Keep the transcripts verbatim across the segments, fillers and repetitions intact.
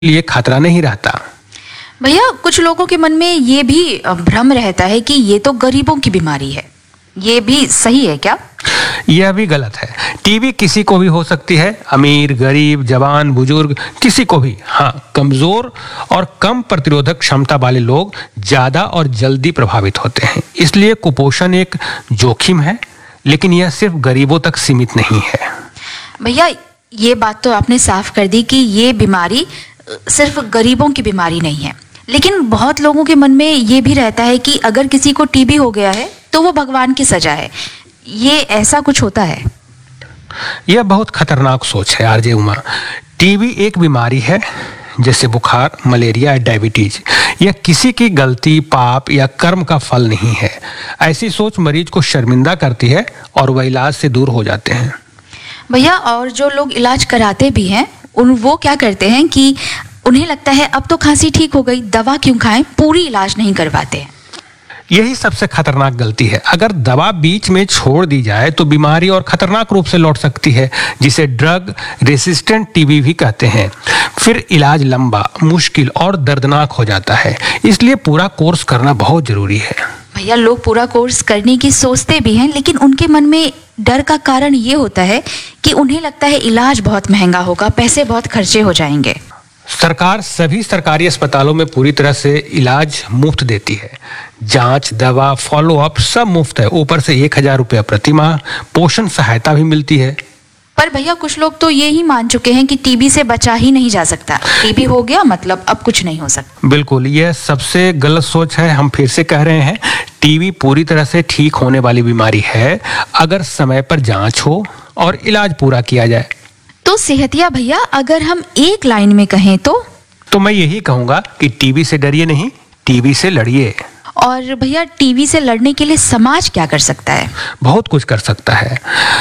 लिए खतरा नहीं रहता। भैया कुछ लोगों के मन में ये भी भ्रम रहता है कि ये तो गरीबों की बीमारी है, ये भी सही है क्या? यह भी गलत है। टीबी किसी को भी हो सकती है, अमीर, गरीब, जवान, बुजुर्ग, किसी को भी। हाँ, कमजोर और कम प्रतिरोधक क्षमता वाले लोग ज्यादा और जल्दी प्रभावित होते हैं। इसलिए कुपोषण एक जोखिम है, लेकिन यह सिर्फ गरीबों तक सीमित नहीं है। भैया ये बात तो आपने साफ कर दी कि ये बीमारी सिर्फ गरीबों की बीमारी नहीं है, लेकिन बहुत लोगों के मन में ये भी रहता है कि अगर किसी को टीबी हो गया है तो वो भगवान की सजा है। ये ऐसा कुछ होता है? यह बहुत खतरनाक सोच है आरजे उमा। टीबी एक बीमारी है जैसे बुखार, मलेरिया, डायबिटीज। यह किसी की गलती, पाप या कर्म का फल नहीं है। ऐसी सोच मरीज को शर्मिंदा करती है और वह इलाज से दूर हो जाते हैं। भैया और जो लोग इलाज कराते भी हैं उन वो क्या करते हैं कि उन्हें लगता है अब तो खांसी ठीक हो गई, दवा क्यों खाएं, पूरी इलाज नहीं करवाते हैं। यही सबसे खतरनाक गलती है। अगर दवा बीच में छोड़ दी जाए तो बीमारी और खतरनाक रूप से लौट सकती है, जिसे ड्रग रेसिस्टेंट टीबी भी कहते हैं। फिर इलाज लंबा, मुश्किल और दर्दनाक हो जाता है। इसलिए पूरा कोर्स करना बहुत जरूरी है। भैया लोग पूरा कोर्स करने की सोचते भी हैं, लेकिन उनके मन में डर का कारण ये होता है कि उन्हें लगता है इलाज बहुत महंगा होगा, पैसे बहुत खर्चे हो जाएंगे। सरकार सभी सरकारी अस्पतालों में पूरी तरह से इलाज मुफ्त देती है। जांच, दवा, फॉलो अप सब मुफ्त है। ऊपर से एक हजार रुपया प्रति माह पोषण सहायता भी मिलती है। पर भैया कुछ लोग तो ये ही मान चुके हैं कि टीबी से बचा ही नहीं जा सकता, टीबी हो गया मतलब अब कुछ नहीं हो सकता। बिल्कुल, यह सबसे गलत सोच है। हम फिर से कह रहे हैं, टीबी पूरी तरह से ठीक होने वाली बीमारी है अगर समय पर जांच हो और इलाज पूरा किया जाए। तो सेहतिया भैया अगर हम एक लाइन में कहें तो तो मैं यही कहूंगा कि टीबी से डरिए नहीं, टीबी से लड़िए। और भैया टीबी से लड़ने के लिए समाज क्या कर सकता है? बहुत कुछ कर सकता है।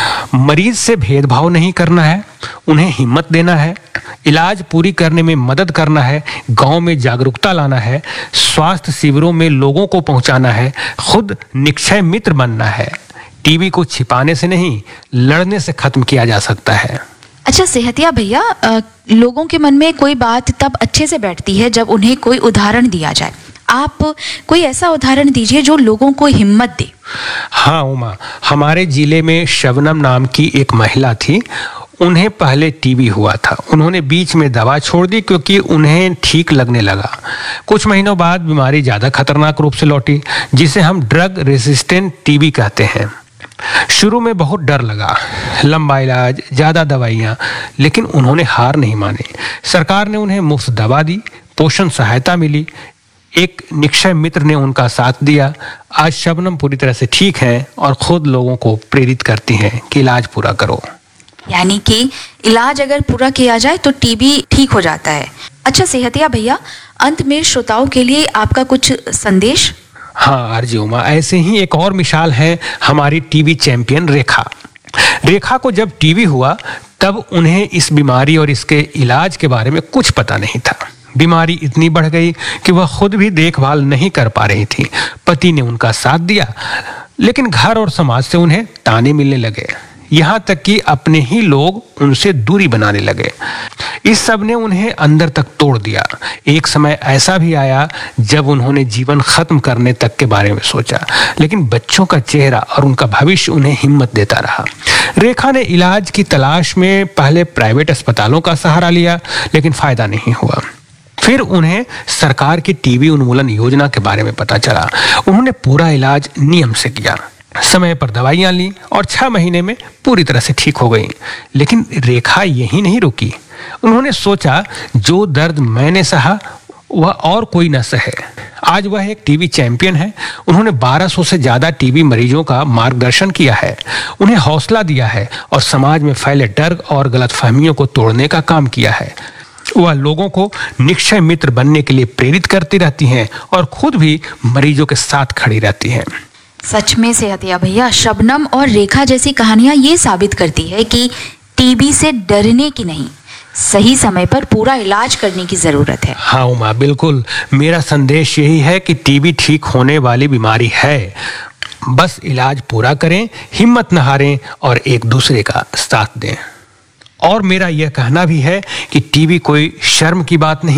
मरीज से भेदभाव नहीं करना है, उन्हें हिम्मत देना है, इलाज पूरी करने में मदद करना है, गांव में जागरूकता लाना है, स्वास्थ्य शिविरों में लोगों को पहुंचाना है, खुद निक्षय मित्र बनना है। टीबी को छिपाने से नहीं, लड़ने से खत्म किया जा सकता है। अच्छा सेहतिया भैया, लोगों के मन में कोई बात तब अच्छे से बैठती है जब उन्हें कोई उदाहरण दिया जाए। आप कोई ऐसा उदाहरण दीजिए जो लोगों को हिम्मत दे। हाँ उमा, हमारे जिले में शबनम नाम की एक महिला थी। उन्हें पहले टीबी हुआ था। उन्होंने बीच में दवा छोड़ दी क्योंकि उन्हें ठीक लगने लगा। कुछ महीनों बाद बीमारी ज्यादा खतरनाक रूप से लौटी, जिसे हम ड्रग रेसिस्टेंट टीबी कहते हैं। शुरू में बहुत डर लगा, लंबा इलाज, ज्यादा दवाइयां, लेकिन उन्होंने हार नहीं मानी। सरकार ने उन्हें मुफ्त दवा दी, पोषण सहायता मिली, एक निक्षय मित्र ने उनका साथ दिया। आज शबनम पूरी तरह से ठीक हैं और खुद लोगों को प्रेरित करती हैं कि इलाज पूरा करो। यानी कि इलाज अगर पूरा किया जाए तो टीबी ठीक हो जाता है। अच्छा सेहतिया भैया, अंत में श्रोताओं के लिए आपका कुछ संदेश? हाँ आरजे उमा, ऐसे ही एक और मिसाल है हमारी टीबी चैंपियन रेखा। रेखा को जब टीबी हुआ तब उन्हें इस बीमारी और इसके इलाज के बारे में कुछ पता नहीं था। बीमारी इतनी बढ़ गई कि वह खुद भी देखभाल नहीं कर पा रही थी। पति ने उनका साथ दिया, लेकिन घर और समाज से उन्हें ताने मिलने लगे, यहाँ तक कि अपने ही लोग उनसे दूरी बनाने लगे। इस सब ने उन्हें अंदर तक तोड़ दिया। एक समय ऐसा भी आया जब उन्होंने जीवन खत्म करने तक के बारे में सोचा, लेकिन बच्चों का चेहरा और उनका भविष्य उन्हें हिम्मत देता रहा। रेखा ने इलाज की तलाश में पहले प्राइवेट अस्पतालों का सहारा लिया, लेकिन फायदा नहीं हुआ। फिर उन्हें सरकार की टीबी उन्मूलन योजना के बारे में पता चला। उन्होंने पूरा इलाज नियम से किया, समय पर दवाइयां ली और छह महीने में पूरी तरह से ठीक हो गई। लेकिन रेखा यही नहीं रुकी। उन्होंने सोचा, जो दर्द मैंने सहा वह और कोई न सहे। आज वह एक टीबी चैंपियन है। उन्होंने बारह सौ से ज्यादा टीबी मरीजों का मार्गदर्शन किया है, उन्हें हौसला दिया है और समाज में फैले डर और गलतफहमियों को तोड़ने का काम किया है। वह लोगों को निक्षय मित्र बनने के लिए प्रेरित करती रहती हैं और खुद भी मरीजों के साथ खड़ी रहती हैं। सच में सेहतिया भैया, शबनम और रेखा जैसी कहानियां ये साबित करती है कि टीबी से डरने की नहीं, सही समय पर पूरा इलाज करने की जरूरत है। हाँ उमा, बिल्कुल। मेरा संदेश यही है कि टीबी ठीक होने वाली बीमारी है। बस इलाज पूरा करें, हिम्मत न हारें और एक दूसरे का साथ दें। और मेरा यह कहना भी है कि टीबी कोई शर्म की बात नहीं